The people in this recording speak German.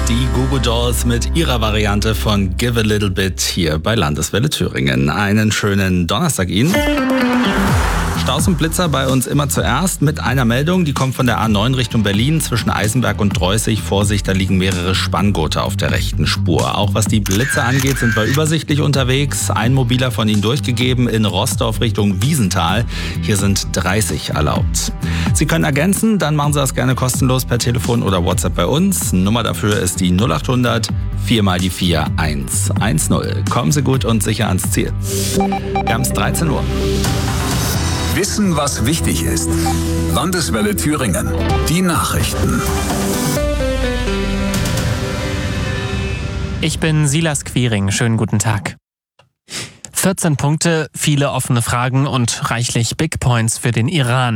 Die Goo Goo Dolls mit ihrer Variante von Give a Little Bit hier bei Landeswelle Thüringen. Einen schönen Donnerstag Ihnen. Staus und Blitzer bei uns immer zuerst mit einer Meldung, die kommt von der A9 Richtung Berlin zwischen Eisenberg und Dreußig. Vorsicht, da liegen mehrere Spanngurte auf der rechten Spur. Auch was die Blitzer angeht, sind wir übersichtlich unterwegs. Ein mobiler von Ihnen durchgegeben in Rostorf Richtung Wiesenthal. Hier sind 30 erlaubt. Sie können ergänzen, dann machen Sie das gerne kostenlos per Telefon oder WhatsApp bei uns. Nummer dafür ist die 0800 4 mal die 4 110. Kommen Sie gut und sicher ans Ziel. Wir haben es 13 Uhr. Wissen, was wichtig ist. Landeswelle Thüringen. Die Nachrichten. Ich bin Silas Quiring. Schönen guten Tag. 14 Punkte, viele offene Fragen und reichlich Big Points für den Iran.